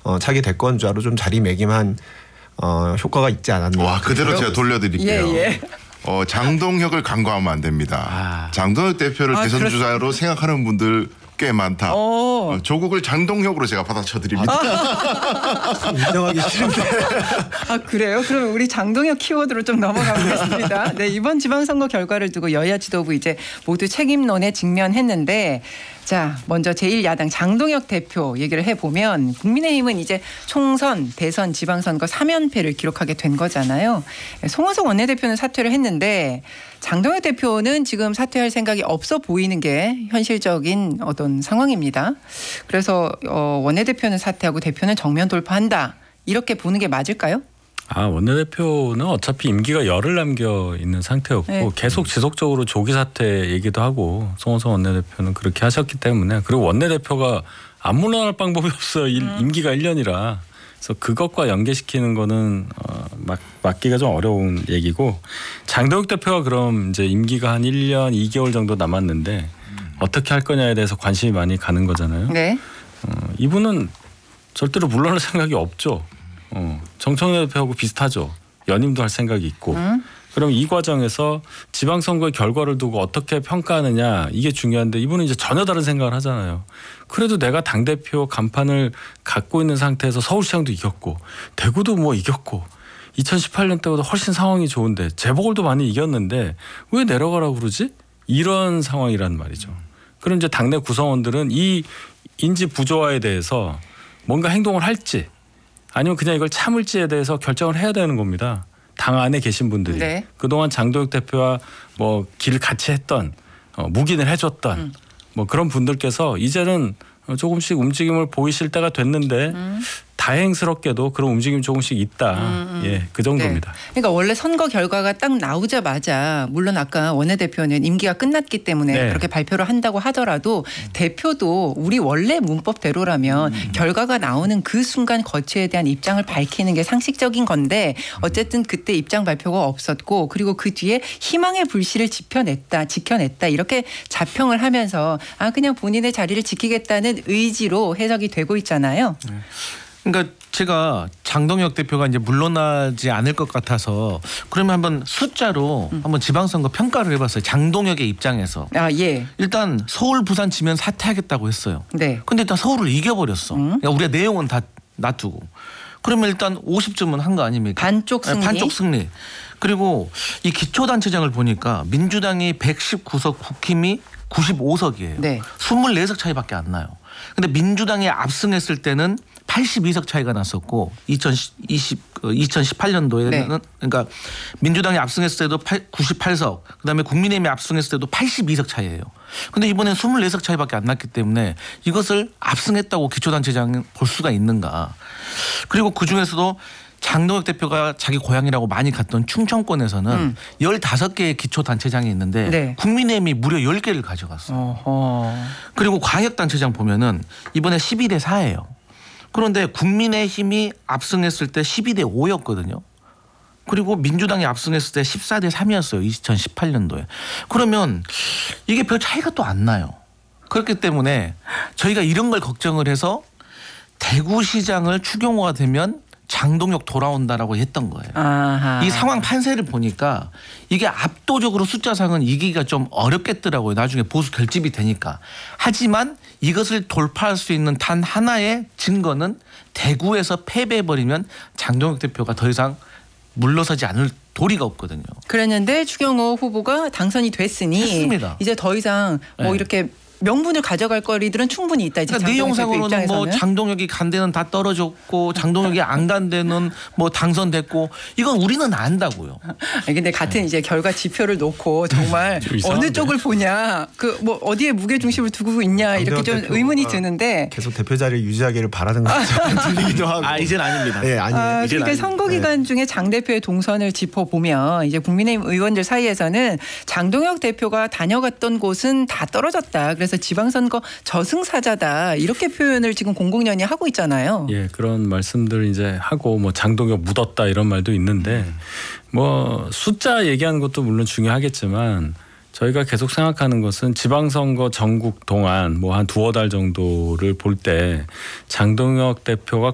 차기 대권주자로 좀 자리매김한 효과가 있지 않았나. 와, 그대로 제가 돌려드릴게요. 예. 장동혁을 간과하면 안 됩니다. 장동혁 대표를 대선 주자로 생각하는 분들 꽤 많다. 조국을 장동혁으로 제가 받아쳐드립니다. 인정하기 싫은데. 아, 그래요? 그러면 우리 장동혁 키워드로 좀 넘어가 보겠습니다. 네, 이번 지방선거 결과를 두고 여야 지도부 이제 모두 책임론에 직면했는데, 자, 먼저 제1야당 장동혁 대표 얘기를 해보면 국민의힘은 이제 총선, 대선, 지방선거 3연패를 기록하게 된 거잖아요. 송원석 원내대표는 사퇴를 했는데 장동혁 대표는 지금 사퇴할 생각이 없어 보이는 게 현실적인 어떤 상황입니다. 그래서 원내대표는 사퇴하고 대표는 정면 돌파한다. 이렇게 보는 게 맞을까요? 원내대표는 어차피 임기가 열흘 남겨 있는 상태였고 네. 계속 지속적으로 조기 사퇴 얘기도 하고 송원석 원내대표는 그렇게 하셨기 때문에, 그리고 원내대표가 안 물러날 방법이 없어요. 임기가 1년이라. 그래서 그것과 연계시키는 거는 막기가 좀 어려운 얘기고, 장동혁 대표가 그럼 이제 임기가 한 1년 2개월 정도 남았는데 어떻게 할 거냐에 대해서 관심이 많이 가는 거잖아요. 네. 이분은 절대로 물러날 생각이 없죠. 정청래 대표하고 비슷하죠. 연임도 할 생각이 있고. 그럼 이 과정에서 지방선거의 결과를 두고 어떻게 평가하느냐, 이게 중요한데 이분은 이제 전혀 다른 생각을 하잖아요. 그래도 내가 당대표 간판을 갖고 있는 상태에서 서울시장도 이겼고 대구도 뭐 이겼고 2018년 때보다 훨씬 상황이 좋은데 재보궐도 많이 이겼는데 왜 내려가라고 그러지? 이런 상황이란 말이죠. 그럼 이제 당내 구성원들은 이 인지 부조화에 대해서 뭔가 행동을 할지 아니면 그냥 이걸 참을지에 대해서 결정을 해야 되는 겁니다. 당 안에 계신 분들이. 네. 그동안 장동혁 대표와 뭐 길을 같이 했던, 묵인을 해줬던 뭐 그런 분들께서 이제는 조금씩 움직임을 보이실 때가 됐는데 다행스럽게도 그런 움직임이 조금씩 있다. 예, 그 정도입니다. 네. 그러니까 원래 선거 결과가 딱 나오자마자, 물론 아까 원내대표는 임기가 끝났기 때문에 네. 그렇게 발표를 한다고 하더라도 대표도 우리 원래 문법대로라면 결과가 나오는 그 순간 거취에 대한 입장을 밝히는 게 상식적인 건데, 어쨌든 그때 입장 발표가 없었고, 그리고 그 뒤에 희망의 불씨를 지켜냈다 이렇게 자평을 하면서 그냥 본인의 자리를 지키겠다는 의지로 해석이 되고 있잖아요. 그러니까 제가 장동혁 대표가 이제 물러나지 않을 것 같아서 그러면 한번 숫자로 한번 지방선거 평가를 해봤어요. 장동혁의 입장에서. 예. 일단 서울, 부산 지면 사퇴하겠다고 했어요. 네. 근데 일단 서울을 이겨버렸어. 그러니까 우리가 내용은 다 놔두고. 그러면 일단 50점은 한 거 아닙니까? 반쪽 승리. 반쪽 승리. 그리고 이 기초단체장을 보니까 민주당이 119석, 국힘이 95석이에요. 네. 24석 차이밖에 안 나요. 근데 민주당이 압승했을 때는 82석 차이가 났었고 2018년도에는 네. 그러니까 민주당이 압승했을 때도 98석, 그다음에 국민의힘이 압승했을 때도 82석 차이예요. 근데 이번엔 24석 차이밖에 안 났기 때문에 이것을 압승했다고 기초단체장은 볼 수가 있는가. 그리고 그중에서도 장동혁 대표가 자기 고향이라고 많이 갔던 충청권에서는 15개의 기초단체장이 있는데 네. 국민의힘이 무려 10개를 가져갔어요. 그리고 광역단체장 보면은 이번에 12대 4예요. 그런데 국민의힘이 압승했을 때 12대 5였거든요. 그리고 민주당이 압승했을 때 14대 3이었어요. 2018년도에. 그러면 이게 별 차이가 또 안 나요. 그렇기 때문에 저희가 이런 걸 걱정을 해서 대구시장을 추경호가 되면 장동혁 돌아온다라고 했던 거예요. 아하. 이 상황 판세를 보니까 이게 압도적으로 숫자상은 이기기가 좀 어렵겠더라고요. 나중에 보수 결집이 되니까. 하지만 이것을 돌파할 수 있는 단 하나의 증거는 대구에서 패배해버리면 장동혁 대표가 더 이상 물러서지 않을 도리가 없거든요. 그랬는데 추경호 후보가 당선이 됐으니 했습니다. 이제 더 이상 뭐 네. 이렇게 명분을 가져갈 거리들은 충분히 있다. 이제 그러니까 내용상으로는 뭐 장동혁이 간 데는 다 떨어졌고 장동혁이 안 간 데는 뭐 당선됐고 이건 우리는 안다고요. 근데 같은 이제 결과 지표를 놓고 정말 어느 쪽을 보냐, 그 뭐 어디에 무게 중심을 두고 있냐 이렇게 좀 의문이 드는데 계속 대표 자리를 유지하기를 바라는 것처럼 들리기도 하고. 이제는 아닙니다. 네, 아니에요. 그러니까 선거 기간 중에 장 대표의 동선을 짚어보면 이제 국민의힘 의원들 사이에서는 장동혁 대표가 다녀갔던 곳은 다 떨어졌다. 그래서 지방선거 저승사자다 이렇게 표현을 지금 공공연히 하고 있잖아요. 예, 그런 말씀들 이제 하고 뭐 장동혁 묻었다 이런 말도 있는데 뭐 숫자 얘기하는 것도 물론 중요하겠지만 저희가 계속 생각하는 것은 지방선거 전국 동안 뭐 한 두어 달 정도를 볼 때 장동혁 대표가